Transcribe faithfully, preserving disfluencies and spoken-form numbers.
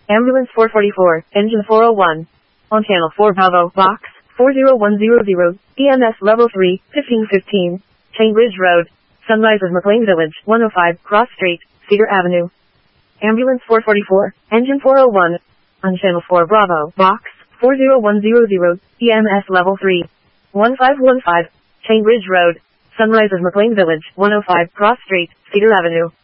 Ambulance four forty-four, engine four oh one. On channel four Bravo, box four zero one zero zero, E M S level three, fifteen fifteen. Chain Ridge Road, Sunrise of McLean Village, one oh five, Cross Street, Cedar Avenue. Ambulance four forty-four, engine four oh one. On channel four Bravo, box four zero one zero zero, E M S level three, one five one five. Chain Ridge Road, Sunrise of McLean Village, one oh five, Cross Street, Cedar Avenue.